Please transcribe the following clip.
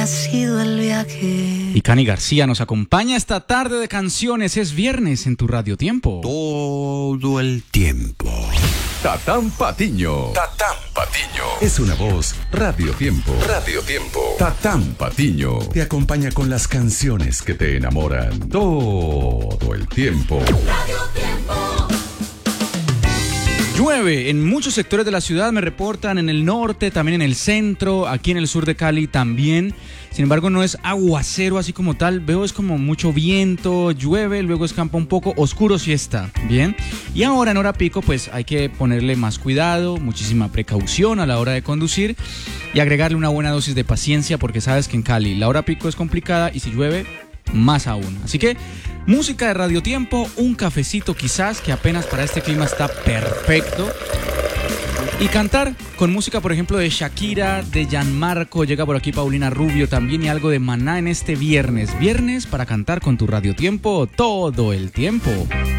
sido el viaje. Y Cani García nos acompaña esta tarde de canciones. Es viernes en tu Radio Tiempo. Todo el tiempo. Tatán Patiño. Tatán Patiño. Es una voz Radio Tiempo. Radio Tiempo. Tatán Patiño te acompaña con las canciones que te enamoran todo el tiempo. Radio Tiempo. Llueve en muchos sectores de la ciudad, me reportan, en el norte, también en el centro, aquí en el sur de Cali también. Sin embargo, no es aguacero así como tal, veo es como mucho viento, llueve, luego escampa un poco, oscuro sí está, ¿bien? Y ahora en hora pico pues hay que ponerle más cuidado, muchísima precaución a la hora de conducir y agregarle una buena dosis de paciencia porque sabes que en Cali la hora pico es complicada y si llueve, más aún. Así que música de Radio Tiempo, un cafecito quizás, que apenas para este clima está perfecto. Y cantar con música, por ejemplo, de Shakira, de Gianmarco, llega por aquí Paulina Rubio también y algo de Maná en este viernes. Viernes para cantar con tu Radio Tiempo todo el tiempo.